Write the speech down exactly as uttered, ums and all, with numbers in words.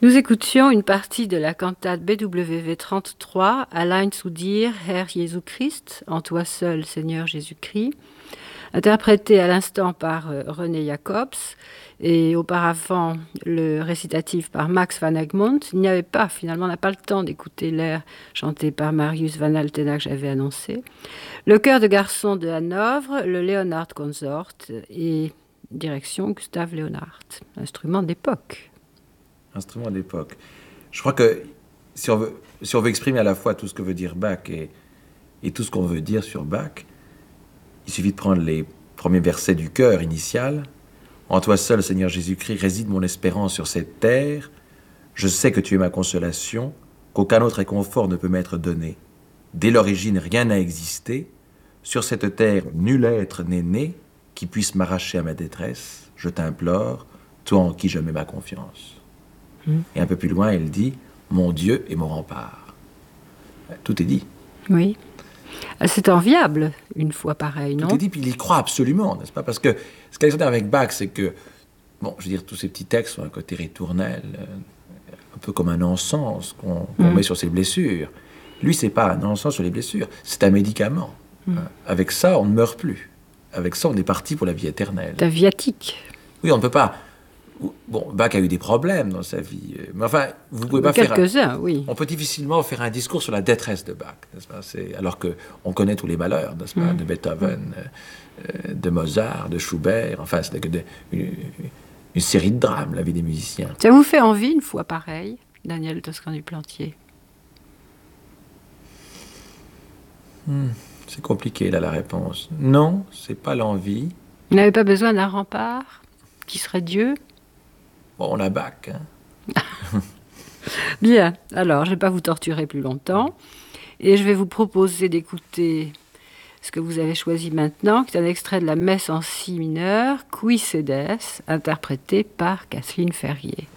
Nous écoutions une partie de la cantate B W V trente-trois, Allein zu dir, Herr Jésus Christ, en toi seul, Seigneur Jésus-Christ, interprétée à l'instant par euh, René Jacobs et auparavant le récitatif par Max van Egmond. Il n'y avait pas, finalement, on n'a pas le temps d'écouter l'air chanté par Marius van Altena que j'avais annoncé. Le chœur de garçons de Hanovre, le Leonhard Consort et direction Gustave Leonhard, instrument d'époque. Instrument d'époque. Je crois que si on veut, si on veut exprimer à la fois tout ce que veut dire Bach et, et tout ce qu'on veut dire sur Bach, il suffit de prendre les premiers versets du chœur initial. « En toi seul, Seigneur Jésus-Christ, réside mon espérance sur cette terre. Je sais que tu es ma consolation, qu'aucun autre réconfort ne peut m'être donné. Dès l'origine, rien n'a existé. Sur cette terre, nul être n'est né qui puisse m'arracher à ma détresse. Je t'implore, toi en qui je mets ma confiance. » Et un peu plus loin, elle dit « Mon Dieu est mon rempart. » Tout est dit. Oui. C'est enviable, une fois pareil, non ? Tout est dit, puis il y croit absolument, n'est-ce pas ? Parce que ce qu'il y a avec Bach, c'est que, bon, je veux dire, tous ces petits textes ont un côté ritournel, un peu comme un encens qu'on, qu'on mmh. met sur ses blessures. Lui, c'est pas un encens sur les blessures, c'est un médicament. Mmh. Avec ça, on ne meurt plus. Avec ça, on est parti pour la vie éternelle. C'est un viatique. Oui, on ne peut pas... Bon, Bach a eu des problèmes dans sa vie, mais enfin, vous pouvez pas Quelques-uns, faire... Quelques-uns, oui. On peut difficilement faire un discours sur la détresse de Bach, n'est-ce pas ? C'est, alors qu'on connaît tous les malheurs, n'est-ce pas ? Mm. De Beethoven, euh, de Mozart, de Schubert, enfin, c'est que de, une, une série de drames, la vie des musiciens. Ça vous fait envie, une fois pareil, Daniel Toscan du Plantier ? hmm, C'est compliqué, là, la réponse. Non, c'est pas l'envie. Vous n'avez pas besoin d'un rempart qui serait Dieu ? Bon, on a Bach, hein. Bien, alors je ne vais pas vous torturer plus longtemps et je vais vous proposer d'écouter ce que vous avez choisi maintenant, qui est un extrait de la messe en si mineur, Qui sedes, interprété par Kathleen Ferrier.